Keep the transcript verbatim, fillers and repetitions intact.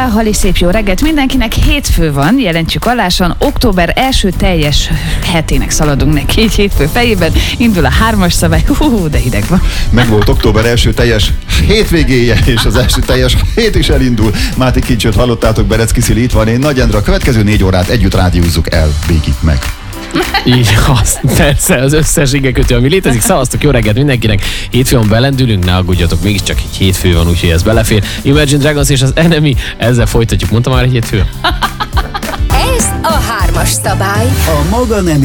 Halli szép jó reggelt mindenkinek. Hétfő van, jelentjük alásan. Október első teljes hetének szaladunk neki. Így hétfő fejében indul a hármas szabály. Hú, de hideg van. Meg volt október első teljes hétvégéje, és az első teljes hét is elindul. Máté Kincsőt hallottátok, Berecki Szili itt van, én Nagy Endre. A következő négy órát együtt rádiózzuk el végig meg. Így az, persze, az összes igekötő, ami létezik. Szavaztok, jó reggelt mindenkinek. Hétfőn belendülünk, ne aggódjatok, mégiscsak egy hétfő van, úgyhogy ez belefér. Imagine Dragons és az Enemy, ezzel folytatjuk. Mondtam már egy hétfő? Ez a hármas szabály. A maga nem